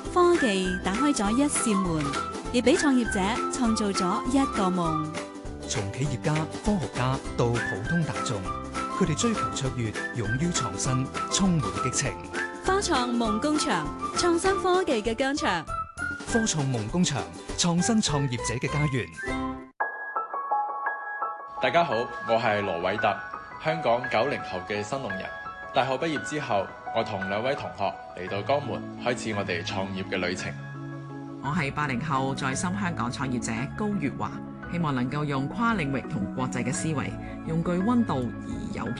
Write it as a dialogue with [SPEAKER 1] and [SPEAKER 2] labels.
[SPEAKER 1] 科技打開咗一扇門，亦俾創業者創造咗一個夢。
[SPEAKER 2] 從企業家、科學家到普通大眾，佢哋追求卓越，勇於創新，充滿激情。
[SPEAKER 1] 科創夢工場，創新科技嘅疆場。
[SPEAKER 2] 科創夢工場，創新創業者嘅家園。
[SPEAKER 3] 大家好，我係羅偉特，香港90後嘅新農人。大學畢業之後，我同2位同學嚟到江門，開始我哋創業嘅旅程。
[SPEAKER 4] 我係80後在深香港創業者高月華，希望能夠用跨領域同國際嘅思維，用具溫度而有